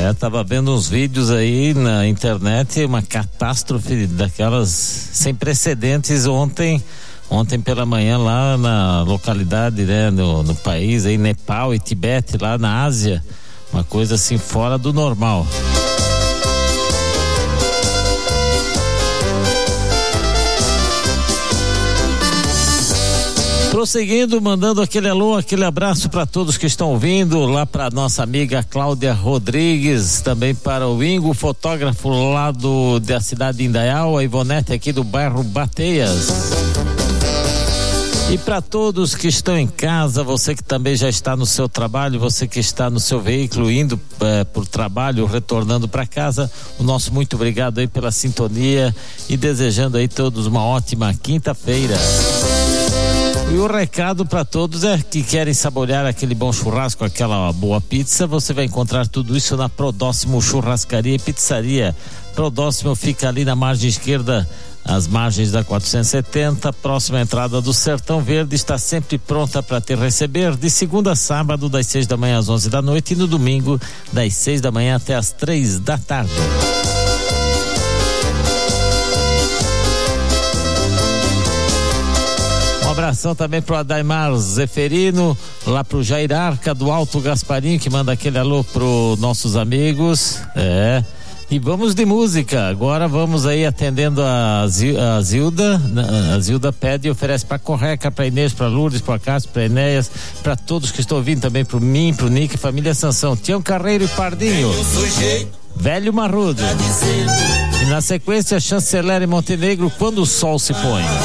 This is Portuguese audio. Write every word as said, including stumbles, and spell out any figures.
É, tava vendo uns vídeos aí na internet, uma catástrofe daquelas sem precedentes ontem, ontem pela manhã lá na localidade, né, no, no país aí, Nepal e Tibete, lá na Ásia, uma coisa assim fora do normal. Prosseguindo, mandando aquele alô, aquele abraço para todos que estão ouvindo, lá para nossa amiga Cláudia Rodrigues, também para o Ingo, fotógrafo lá do, da cidade de Indaial, a Ivonete aqui do bairro Bateias. E para todos que estão em casa, você que também já está no seu trabalho, você que está no seu veículo indo é, por trabalho, retornando para casa, o nosso muito obrigado aí pela sintonia e desejando aí todos uma ótima quinta-feira. E o recado para todos é que querem saborear aquele bom churrasco, aquela boa pizza, você vai encontrar tudo isso na Prodóximo Churrascaria e Pizzaria. Prodóximo fica ali na margem esquerda, às margens da quatrocentos e setenta, próxima à entrada do Sertão Verde, está sempre pronta para te receber de segunda a sábado, das seis da manhã às onze da noite, e no domingo, das seis da manhã até às três da tarde. Um abração também pro Adaimar Zeferino, lá pro Jair Arca do Alto Gasparinho, que manda aquele alô pro nossos amigos. É. E vamos de música. Agora vamos aí atendendo a, a Zilda. A Zilda pede e oferece pra Correca, pra Inês, pra Lourdes, pra Cássio, pra Enéas, pra todos que estão ouvindo também, pro mim, pro Nick, família Sansão, Tião Carreiro e Pardinho, Velho Marrudo. E na sequência, Chanceler e Montenegro, Quando o Sol se Põe.